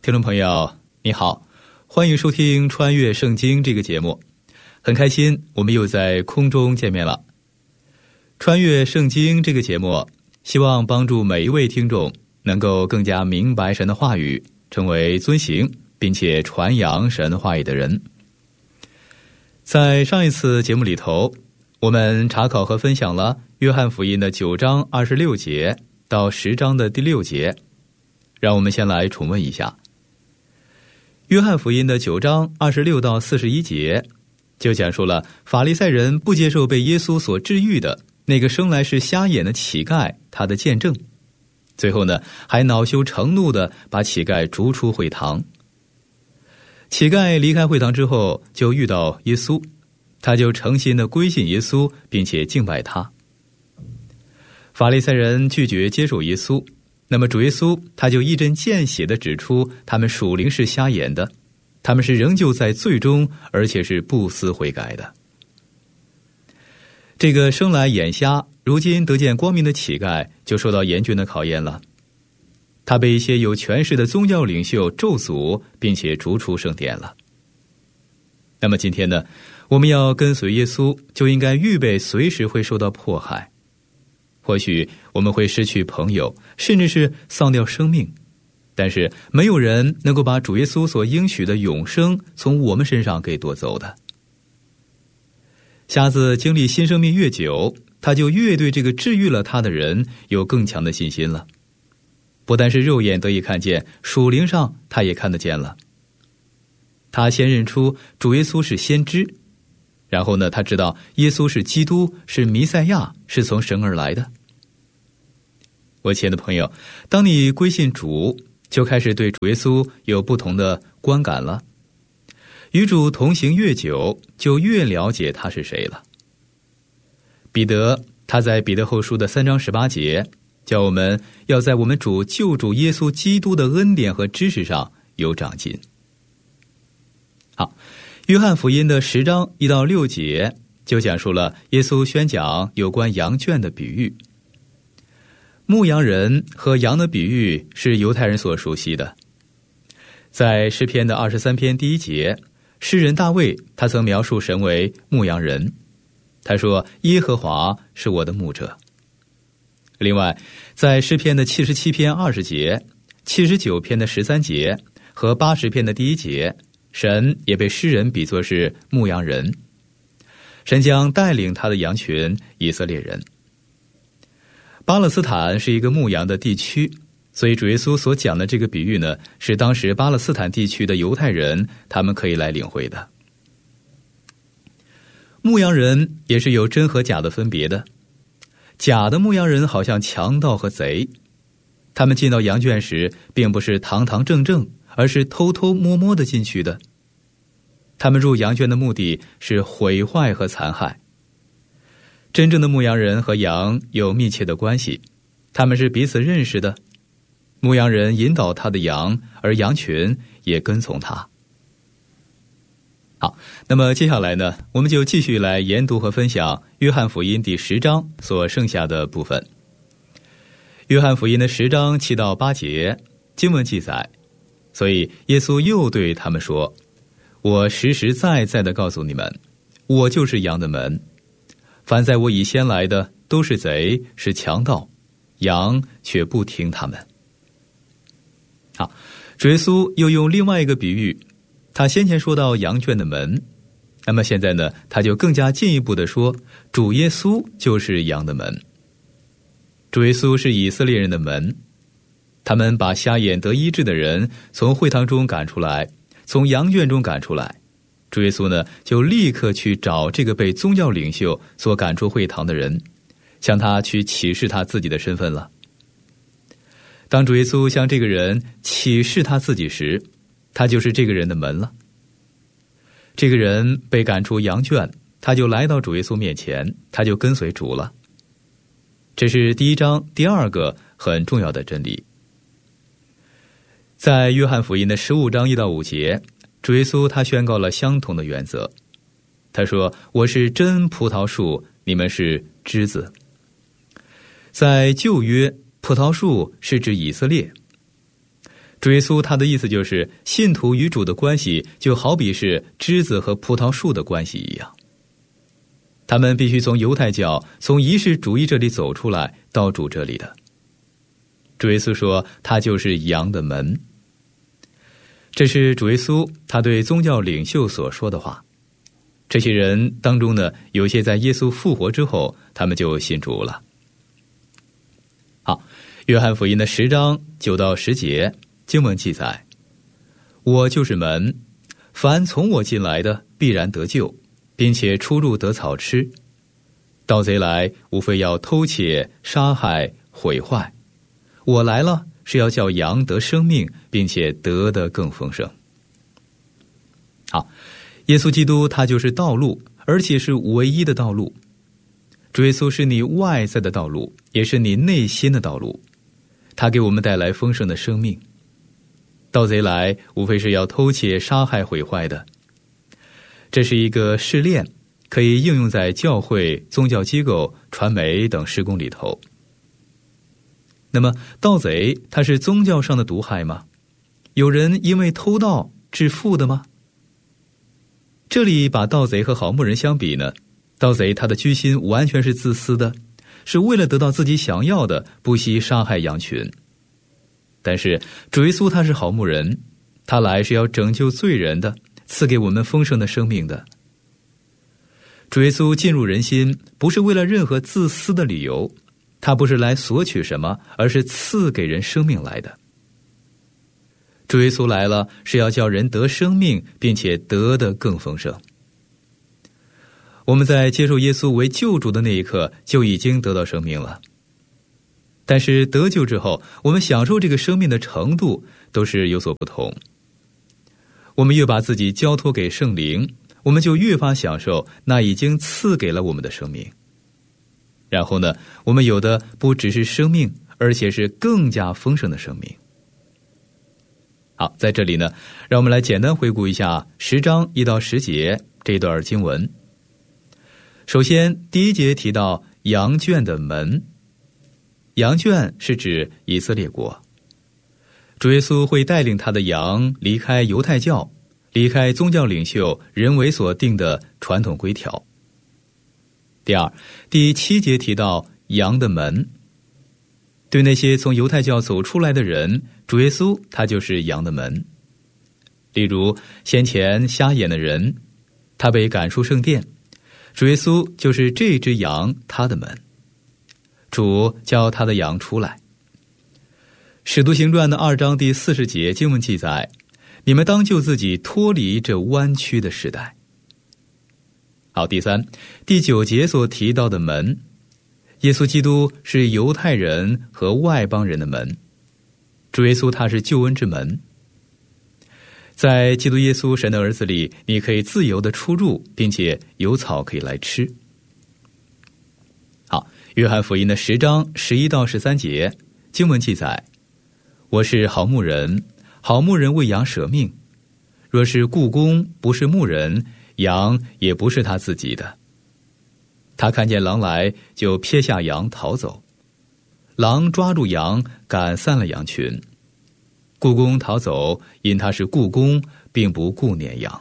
听众朋友你好，欢迎收听穿越圣经这个节目，很开心我们又在空中见面了。穿越圣经这个节目希望帮助每一位听众能够更加明白神的话语，成为遵行并且传扬神话语的人。在上一次节目里头，我们查考和分享了约翰福音的9章26节到10章的第6节，让我们先来重温一下。约翰福音的9章26到41节就讲述了法利赛人不接受被耶稣所治愈的那个生来是瞎眼的乞丐他的见证，最后呢还恼羞成怒地把乞丐逐出会堂。乞丐离开会堂之后就遇到耶稣，他就诚心地归信耶稣并且敬拜他。法利赛人拒绝接受耶稣，那么主耶稣他就一针见血地指出他们属灵是瞎眼的，他们是仍旧在罪中，而且是不思悔改的。这个生来眼瞎如今得见光明的乞丐就受到严峻的考验了，他被一些有权势的宗教领袖咒诅，并且逐出圣殿了。那么今天呢，我们要跟随耶稣，就应该预备随时会受到迫害，或许我们会失去朋友，甚至是丧掉生命，但是没有人能够把主耶稣所应许的永生从我们身上给夺走的。瞎子经历新生命越久，他就越对这个治愈了他的人有更强的信心了。不但是肉眼得以看见，属灵上他也看得见了。他先认出主耶稣是先知，然后呢，他知道耶稣是基督，是弥赛亚，是从神而来的。我亲爱的朋友，当你归信主，就开始对主耶稣有不同的观感了。与主同行越久，就越了解他是谁了。彼得他在彼得后书的3章18节叫我们要在我们主救主耶稣基督的恩典和知识上有长进。好，约翰福音的10章1到6节就讲述了耶稣宣讲有关羊圈的比喻。牧羊人和羊的比喻是犹太人所熟悉的。在诗篇的23篇第1节，诗人大卫他曾描述神为牧羊人，他说耶和华是我的牧者。另外在诗篇的77篇20节、79篇的13节和80篇的第1节，神也被诗人比作是牧羊人，神将带领他的羊群以色列人。巴勒斯坦是一个牧羊的地区，所以主耶稣所讲的这个比喻呢，是当时巴勒斯坦地区的犹太人他们可以来领会的。牧羊人也是有真和假的分别的，假的牧羊人好像强盗和贼，他们进到羊圈时并不是堂堂正正，而是偷偷摸摸的进去的。他们入羊圈的目的是毁坏和残害。真正的牧羊人和羊有密切的关系，他们是彼此认识的。牧羊人引导他的羊，而羊群也跟从他。好，那么接下来呢，我们就继续来研读和分享约翰福音第10章所剩下的部分。约翰福音的10章7到8节经文记载，所以耶稣又对他们说，我实实在在地告诉你们，我就是羊的门，凡在我以先来的都是贼，是强盗，羊却不听他们。好，主耶稣又用另外一个比喻，他先前说到羊圈的门，那么现在呢，他就更加进一步地说，主耶稣就是羊的门。主耶稣是以色列人的门，他们把瞎眼得医治的人从会堂中赶出来，从羊圈中赶出来，主耶稣呢就立刻去找这个被宗教领袖所赶出会堂的人，向他去启示他自己的身份了。当主耶稣向这个人启示他自己时，他就是这个人的门了。这个人被赶出羊圈，他就来到主耶稣面前，他就跟随主了。这是第1章第2个很重要的真理。在约翰福音的15章1到5节，主耶稣他宣告了相同的原则。他说，我是真葡萄树，你们是枝子。在旧约，葡萄树是指以色列。 主耶稣他的意思就是，信徒与主的关系就好比是枝子和葡萄树的关系一样，他们必须从犹太教、从仪式主义这里走出来，到主这里的。主耶稣说，他就是羊的门。这是主耶稣他对宗教领袖所说的话。这些人当中呢，有些在耶稣复活之后，他们就信主了。好，约翰福音的10章9到10节经文记载，我就是门，凡从我进来的必然得救，并且出入得草吃。盗贼来，无非要偷窃、杀害、毁坏。我来了，是要叫羊得生命，并且得的更丰盛。好，耶稣基督他就是道路，而且是唯一的道路。主耶稣是你外在的道路，也是你内心的道路，他给我们带来丰盛的生命。盗贼来，无非是要偷窃、杀害、毁坏的。这是一个试炼，可以应用在教会、宗教机构、传媒等事工里头。那么盗贼他是宗教上的毒害吗？有人因为偷盗致富的吗？这里把盗贼和好牧人相比呢，盗贼他的居心完全是自私的，是为了得到自己想要的，不惜杀害羊群。但是主耶稣他是好牧人，他来是要拯救罪人的，赐给我们丰盛的生命的。主耶稣进入人心，不是为了任何自私的理由，他不是来索取什么，而是赐给人生命来的。主耶稣来了，是要叫人得生命，并且得的更丰盛。我们在接受耶稣为救主的那一刻，就已经得到生命了。但是得救之后，我们享受这个生命的程度都是有所不同。我们越把自己交托给圣灵，我们就越发享受那已经赐给了我们的生命。然后呢，我们有的不只是生命，而且是更加丰盛的生命。好，在这里呢，让我们来简单回顾一下10章1到10节这一段经文。首先，第1节提到羊圈的门。羊圈是指以色列国，主耶稣会带领他的羊离开犹太教，离开宗教领袖人为所定的传统规条。第二，第7节提到羊的门，对那些从犹太教走出来的人，主耶稣他就是羊的门。例如先前瞎眼的人，他被赶出圣殿，主耶稣就是这只羊，他的门。主叫他的羊出来。使徒行传的2章第40节经文记载，你们当救自己脱离这弯曲的时代。好，第3、第9节所提到的门，耶稣基督是犹太人和外邦人的门，主耶稣他是救恩之门。在基督耶稣神的儿子里，你可以自由的出入，并且有草可以来吃。好，约翰福音的10章11到13节经文记载，我是好牧人，好牧人为羊舍命，若是雇工不是牧人，羊也不是他自己的。他看见狼来，就撇下羊逃走，狼抓住羊，赶散了羊群。雇工逃走，因他是雇工，并不顾念羊。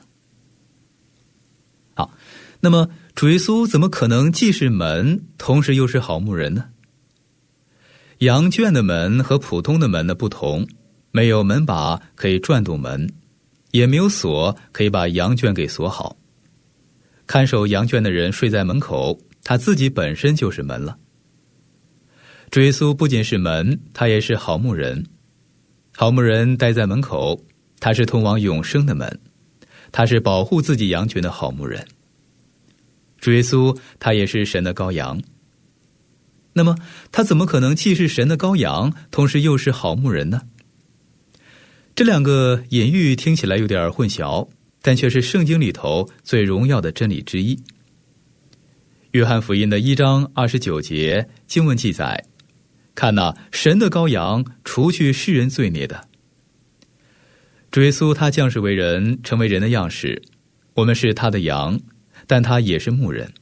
好，那么主耶稣怎么可能既是门，同时又是好牧人呢？羊圈的门和普通的门的不同，没有门把可以转动门，也没有锁可以把羊圈给锁好。看守羊圈的人睡在门口，他自己本身就是门了。主耶稣不仅是门，他也是好牧人。好牧人待在门口，他是通往永生的门，他是保护自己羊群的好牧人。主耶稣他也是神的羔羊。那么他怎么可能既是神的羔羊，同时又是好牧人呢？这两个隐喻听起来有点混淆，但却是圣经里头最荣耀的真理之一。约翰福音的1章29节经文记载，看哪，神的羔羊，除去世人罪孽的。主耶稣他降世为人，成为人的样式，我们是他的羊，但他也是牧人。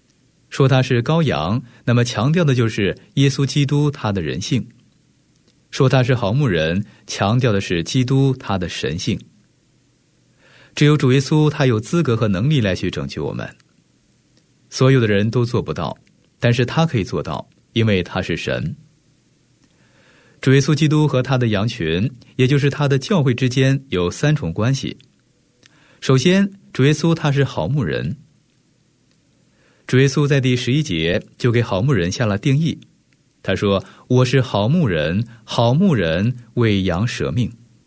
说他是羔羊，那么强调的就是耶稣基督他的人性。 说他是好牧人，强调的是基督他的神性。只有主耶稣他有资格和能力来去拯救我们，所有的人都做不到，但是他可以做到，因为他是神。主耶稣基督和他的羊群，也就是他的教会之间有三重关系。首先，主耶稣他是好牧人。主耶稣在第11节就给好牧人下了定义，他说：我是好牧人，好牧人为羊舍命。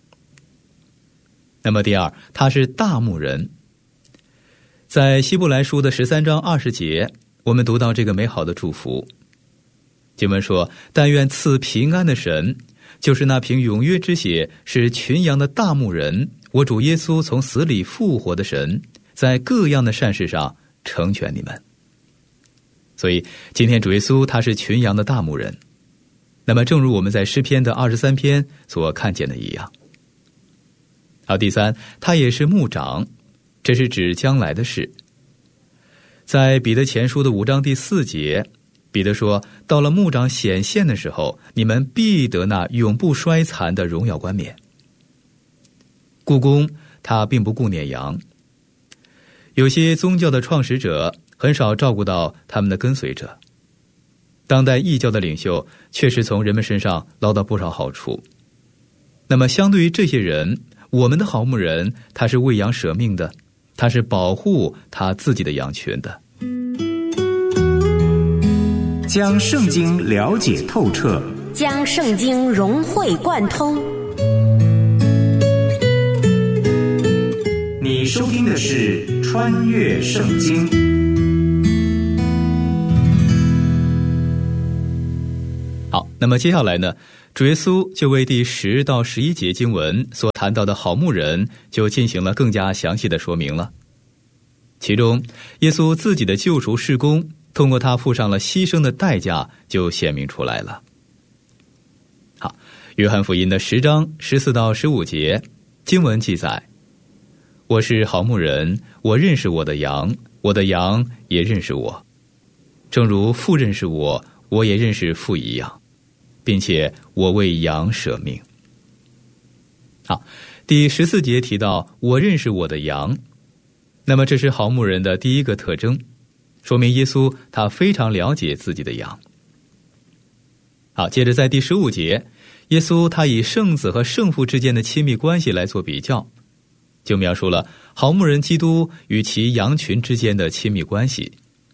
那么第二，他是大牧人。在希伯来书的13章20节，我们读到这个美好的祝福。经文说：但愿赐平安的神，就是那凭永约之血使群羊的大牧人，我主耶稣从死里复活的神，在各样的善事上成全你们。所以今天主耶稣他是群羊的大牧人，那么正如我们在诗篇的23篇所看见的一样。好，第三，他也是牧长，这是指将来的事。在彼得前书的5章第4节，彼得说：到了牧长显现的时候，你们必得那永不衰残的荣耀冠冕。雇工他并不顾念羊，有些宗教的创始者很少照顾到他们的跟随者，当代异教的领袖确实从人们身上捞到不少好处。那么相对于这些人，我们的好牧人他是为羊舍命的，他是保护他自己的羊群的。 将圣经了解透彻， 将圣经融会贯通。 你收听的是《穿越圣经》。 好，那么接下来呢，主耶稣就为第10到11节经文所谈到的好牧人就进行了更加详细的说明了。其中，耶稣自己的救赎事工，通过他付上了牺牲的代价，就显明出来了。好，约翰福音的10章14到15节经文记载：我是好牧人，我认识我的羊，我的羊也认识我，正如父认识我，我也认识父一样，并且我为羊舍命。好，第14节提到我认识我的羊，那么这是好牧人的第一个特征，说明耶稣他非常了解自己的羊。好，接着在第15节，耶稣他以圣子和圣父之间的亲密关系来做比较，就描述了好牧人基督与其羊群之间的亲密关系。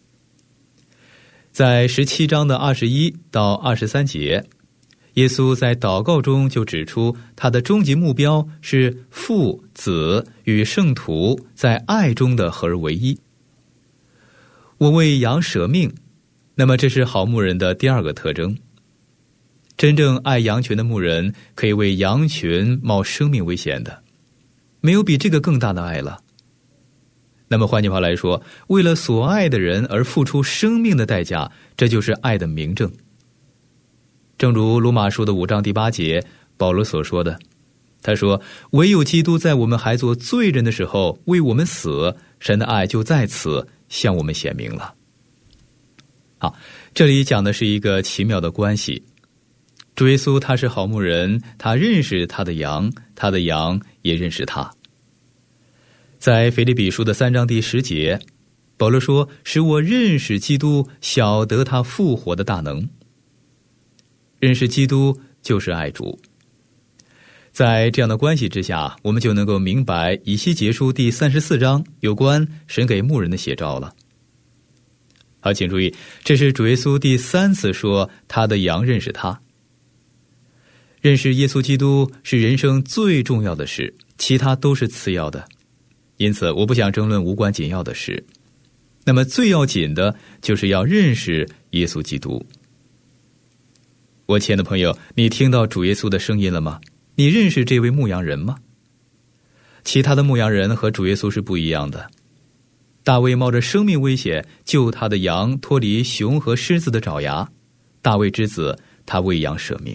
在17章的21到23节，耶稣在祷告中就指出，他的终极目标是父、子与圣徒在爱中的合而为一。我为羊舍命，那么这是好牧人的第二个特征。真正爱羊群的牧人可以为羊群冒生命危险的，没有比这个更大的爱了。那么换句话来说，为了所爱的人而付出生命的代价，这就是爱的明证。正如罗马书的5章第8节保罗所说的，他说：唯有基督在我们还做罪人的时候为我们死，神的爱就在此向我们显明了。好，这里讲的是一个奇妙的关系。主耶稣他是好牧人，他认识他的羊，他的羊也认识他。在腓立比书的3章第10节，保罗说：使我认识基督，晓得他复活的大能。认识基督就是爱主。在这样的关系之下，我们就能够明白以西结书第34章有关神给牧人的写照了。好，请注意，这是主耶稣第3次说他的羊认识他。认识耶稣基督是人生最重要的事，其他都是次要的。因此我不想争论无关紧要的事，那么最要紧的就是要认识耶稣基督。我亲爱的朋友，你听到主耶稣的声音了吗？你认识这位牧羊人吗？其他的牧羊人和主耶稣是不一样的。大卫冒着生命危险救他的羊脱离熊和狮子的爪牙，大卫之子，他为羊舍命。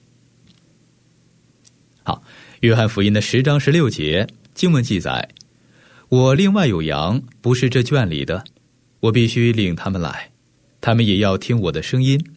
好，约翰福音的10章16节经文记载：我另外有羊，不是这圈里的，我必须领他们来，他们也要听我的声音，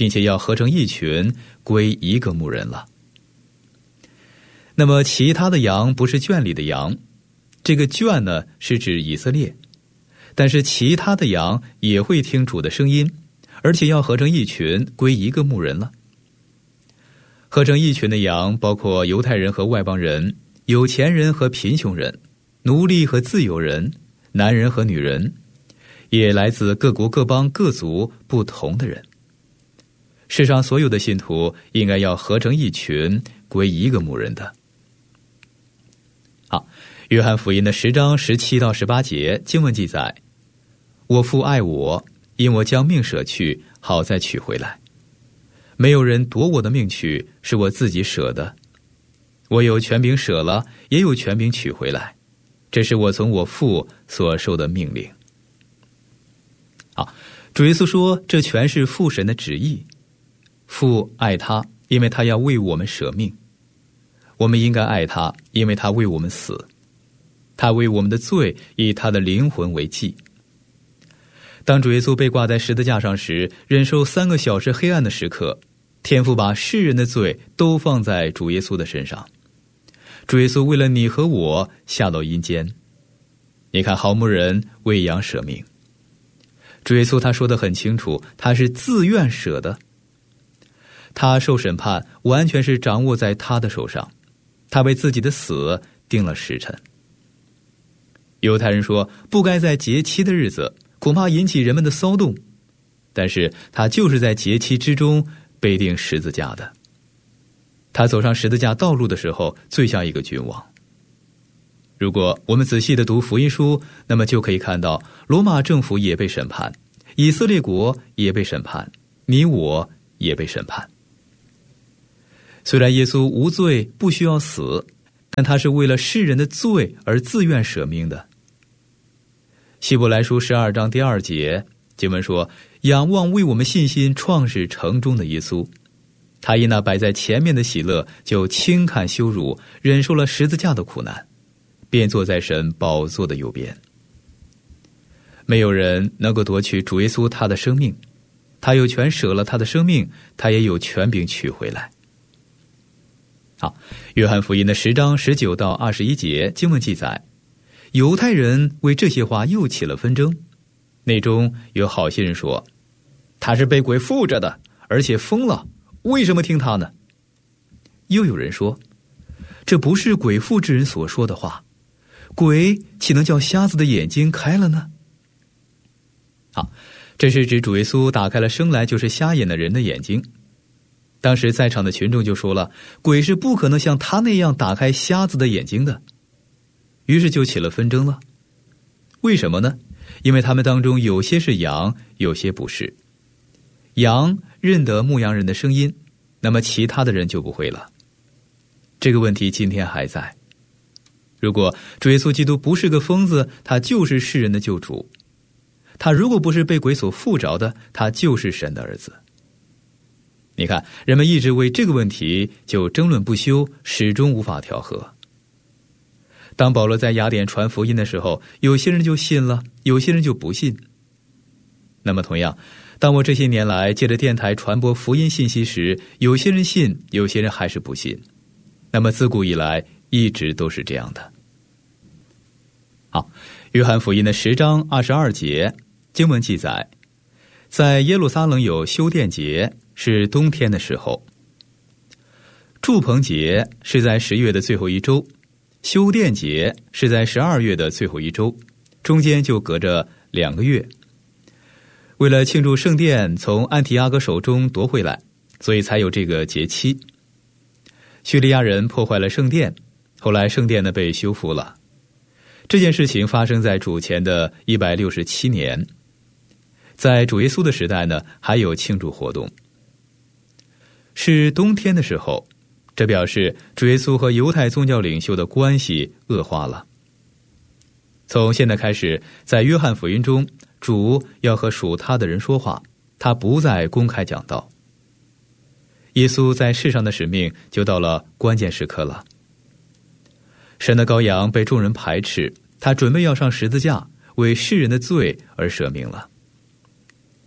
并且要合成一群，归一个牧人了。那么其他的羊不是圈里的羊，这个圈呢是指以色列，但是其他的羊也会听主的声音，而且要合成一群，归一个牧人了。合成一群的羊包括犹太人和外邦人，有钱人和贫穷人，奴隶和自由人，男人和女人，也来自各国各邦各族不同的人。世上所有的信徒应该要合成一群，归一个牧人的。好，约翰福音的10章17到18节经文记载，我父爱我，因我将命舍去，好再取回来。没有人夺我的命去，是我自己舍的。我有权柄舍了，也有权柄取回来，这是我从我父所受的命令。好，主耶稣说，这全是父神的旨意。父爱他，因为他要为我们舍命。我们应该爱他，因为他为我们死。他为我们的罪，以他的灵魂为祭。当主耶稣被挂在十字架上时，忍受3个小时黑暗的时刻，天父把世人的罪都放在主耶稣的身上。主耶稣为了你和我下到阴间。你看，好牧人为羊舍命。主耶稣他说得很清楚，他是自愿舍的。他受审判完全是掌握在他的手上，他为自己的死定了时辰。犹太人说不该在节期的日子，恐怕引起人们的骚动，但是他就是在节期之中被钉十字架的。他走上十字架道路的时候，最像一个君王。如果我们仔细地读福音书，那么就可以看到罗马政府也被审判，以色列国也被审判，你我也被审判。虽然耶稣无罪，不需要死，但他是为了世人的罪而自愿舍命的。希伯来书12章第2节经文说，仰望为我们信心创始成终的耶稣，他因那摆在前面的喜乐，就轻看羞辱，忍受了十字架的苦难，便坐在神宝座的右边。没有人能够夺取主耶稣他的生命，他有权舍了他的生命，他也有权柄取回来。好，约翰福音的10章19到21节经文记载，犹太人为这些话又起了纷争，内中有好些人说，他是被鬼附着的，而且疯了，为什么听他呢？又有人说，这不是鬼附之人所说的话，鬼岂能叫瞎子的眼睛开了呢？好，这是指主耶稣打开了生来就是瞎眼的人的眼睛。当时在场的群众就说了，鬼是不可能像他那样打开瞎子的眼睛的。于是就起了纷争了。为什么呢？因为他们当中有些是羊，有些不是。羊认得牧羊人的声音，那么其他的人就不会了。这个问题今天还在。如果主耶稣基督不是个疯子，他就是世人的救主。他如果不是被鬼所附着的，他就是神的儿子。你看，人们一直为这个问题就争论不休，始终无法调和。当保罗在雅典传福音的时候，有些人就信了，有些人就不信。那么同样，当我这些年来借着电台传播福音信息时，有些人信，有些人还是不信。那么自古以来一直都是这样的。好，约翰福音的10章22节经文记载，在耶路撒冷有修殿节，是冬天的时候。住棚节是在10月的最后一周，修殿节是在12月的最后一周，中间就隔着2个月。为了庆祝圣殿从安提阿哥手中夺回来，所以才有这个节期。叙利亚人破坏了圣殿，后来圣殿呢被修复了。这件事情发生在主前的167年。在主耶稣的时代呢，还有庆祝活动。是冬天的时候，这表示主耶稣和犹太宗教领袖的关系恶化了。从现在开始，在约翰福音中，主要和属他的人说话，他不再公开讲道。耶稣在世上的使命就到了关键时刻了。神的羔羊被众人排斥，他准备要上十字架，为世人的罪而舍命了。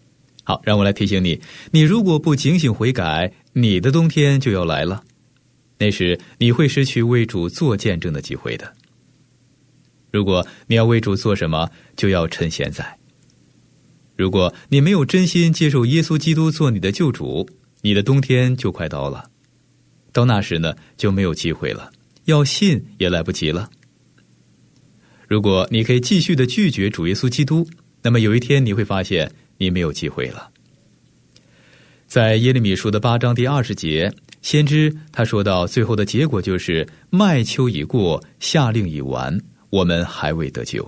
好，让我来提醒你，你如果不警醒悔改，你的冬天就要来了。那时你会失去为主做见证的机会的。如果你要为主做什么，就要趁现在。如果你没有真心接受耶稣基督做你的救主，你的冬天就快到了。到那时呢，就没有机会了，要信也来不及了。如果你可以继续的拒绝主耶稣基督，那么有一天你会发现你没有机会了。在耶利米书的8章第20节，先知他说到最后的结果就是麦秋已过，夏令已完，我们还未得救。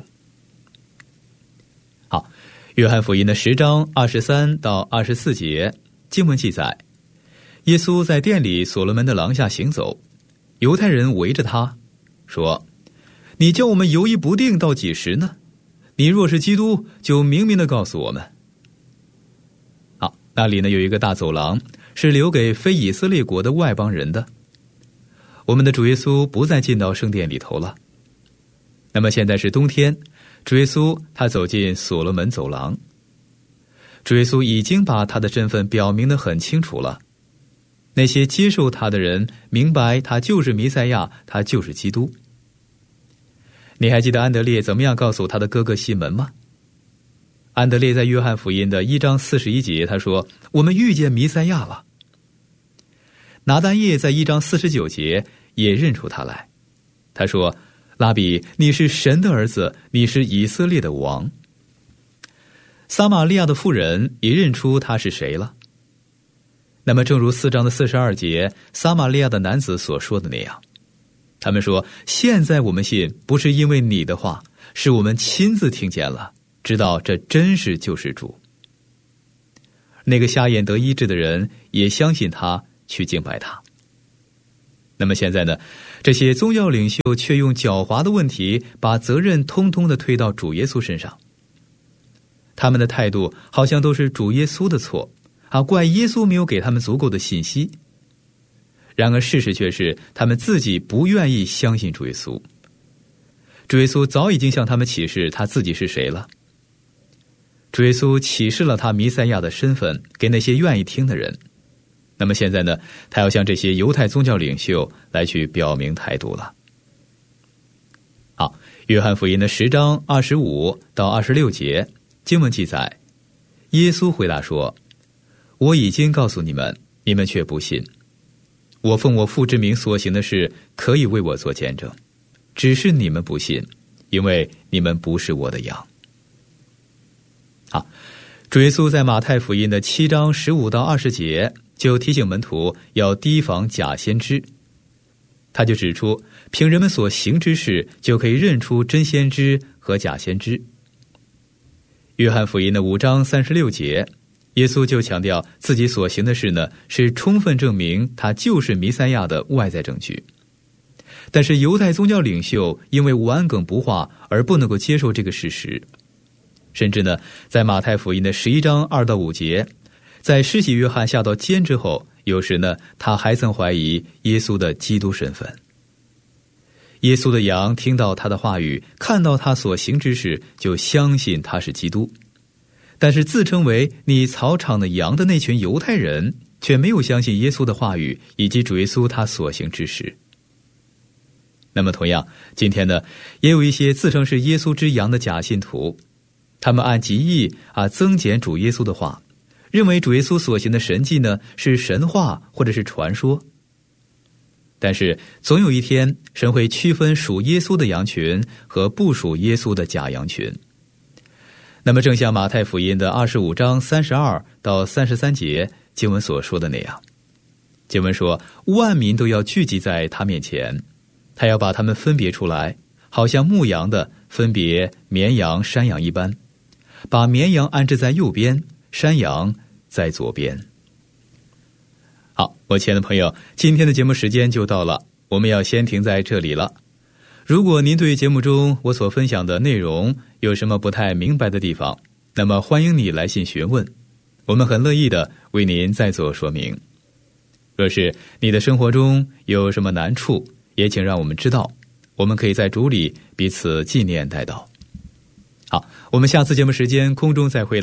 好，约翰福音的10章23到24节经文记载，耶稣在殿里所罗门的廊下行走，犹太人围着他说，你叫我们犹疑不定到几时呢？你若是基督，就明明的告诉我们。好，那里呢有一个大走廊，是留给非以色列国的外邦人的。我们的主耶稣不再进到圣殿里头了。那么现在是冬天，主耶稣他走进所罗门走廊。主耶稣已经把他的身份表明得很清楚了。那些接受他的人明白他就是弥赛亚，他就是基督。你还记得安德烈怎么样告诉他的哥哥西门吗？安德烈在约翰福音的1章41节他说，我们遇见弥赛亚了。拿但业在1章49节也认出他来，他说，拉比，你是神的儿子，你是以色列的王。撒玛利亚的妇人也认出他是谁了。那么正如4章的42节撒玛利亚的男子所说的那样，他们说，现在我们信，不是因为你的话，是我们亲自听见了，知道这真是救世主。那个瞎眼得医治的人也相信他，去敬拜他。那么现在呢，这些宗教领袖却用狡猾的问题把责任通通的推到主耶稣身上。他们的态度好像都是主耶稣的错，怪耶稣没有给他们足够的信息。然而事实却是他们自己不愿意相信主耶稣。主耶稣早已经向他们启示他自己是谁了。主耶稣启示了他弥赛亚的身份给那些愿意听的人。那么现在呢，他要向这些犹太宗教领袖来去表明态度了。好，约翰福音的10章25到26节经文记载，耶稣回答说，我已经告诉你们，你们却不信。我奉我父之名所行的事，可以为我做见证，只是你们不信，因为你们不是我的羊。好，主耶稣在马太福音的7章15到20节就提醒门徒要提防假先知。他就指出，凭人们所行之事，就可以认出真先知和假先知。约翰福音的5章36节，耶稣就强调自己所行的事呢，是充分证明他就是弥赛亚的外在证据。但是犹太宗教领袖因为顽梗不化而不能够接受这个事实，甚至呢，在马太福音的11章2到5节，在施洗约翰下到监之后，有时呢，他还曾怀疑耶稣的基督身份。耶稣的羊听到他的话语，看到他所行之事，就相信他是基督。但是自称为你草场的羊的那群犹太人，却没有相信耶稣的话语以及主耶稣他所行之事。那么同样，今天呢，也有一些自称是耶稣之羊的假信徒，他们按己意增减主耶稣的话，认为主耶稣所行的神迹呢是神话或者是传说。但是总有一天，神会区分属耶稣的羊群和不属耶稣的假羊群。那么正像马太福音的25章32到33节经文所说的那样，经文说，万民都要聚集在他面前，他要把他们分别出来，好像牧羊的分别绵羊山羊一般，把绵羊安置在右边，山羊在左边。好，我亲爱的朋友，今天的节目时间就到了，我们要先停在这里了。如果您对节目中我所分享的内容有什么不太明白的地方，那么欢迎你来信询问，我们很乐意的为您再做说明。若是你的生活中有什么难处，也请让我们知道，我们可以在主里彼此纪念代祷。好，我们下次节目时间空中再会了，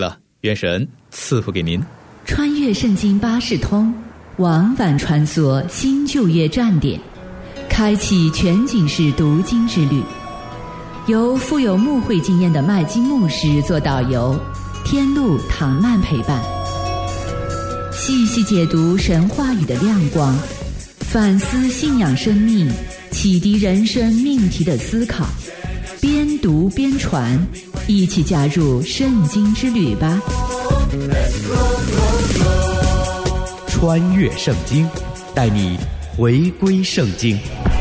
愿神赐福给您。 穿越圣经巴士通，往返穿梭新旧约站点，开启全景式读经之旅。由富有牧会经验的麦基牧师做导游，天路唐曼陪伴，细细解读神话语的亮光，反思信仰生命，启迪人生命题的思考，边读边传，一起加入圣经之旅吧。 穿越圣经，带你回归圣经。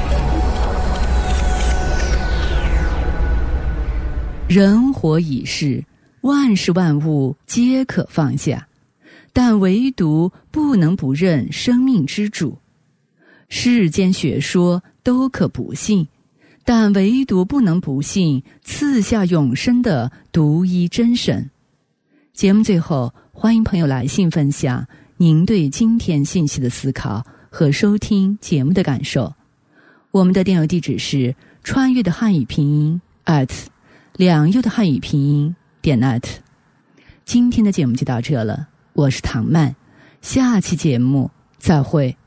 人活已逝，万事万物皆可放下，但唯独不能不认生命之主。世间学说都可不信，但唯独不能不信赐下永生的独一真神。节目最后，欢迎朋友来信分享您对今天信息的思考和收听节目的感受。我们的电邮地址是穿越的汉语拼音两右的汉语拼音.net。今天的节目就到这了，我是唐曼，下期节目再会。